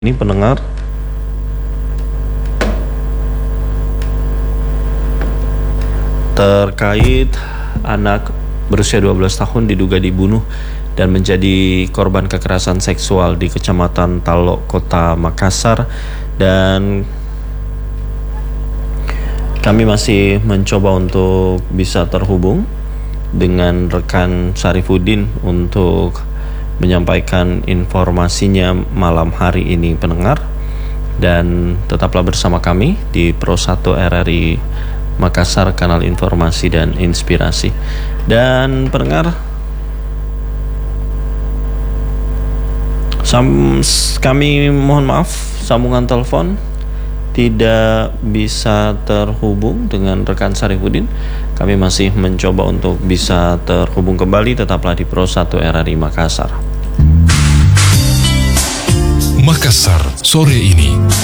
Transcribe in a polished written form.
Ini pendengar terkait anak berusia 12 tahun diduga dibunuh dan menjadi korban kekerasan seksual di Kecamatan Talok, Kota Makassar, dan kami masih mencoba untuk bisa terhubung dengan rekan Syarifuddin untuk menyampaikan informasinya malam hari ini, pendengar. Dan tetaplah bersama kami di Pro 1 RRI Makassar, kanal informasi dan inspirasi. Dan pendengar, kami mohon maaf, sambungan telepon tidak bisa terhubung dengan rekan Syarifuddin. Kami masih mencoba untuk bisa terhubung kembali. Tetaplah di Pro 1 RRI Makassar. Makassar sore ini.